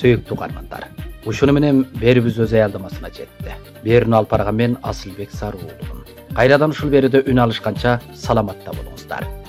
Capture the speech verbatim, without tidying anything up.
сөйүктүү каармандар. Ушуну менен берүүбүз өз аялдамасына жетти. Берүүнү алып барган мен Асылбек Сарыуулумун. Кайрадан ушул берүүдө үн алышканча саламатта болуңуздар.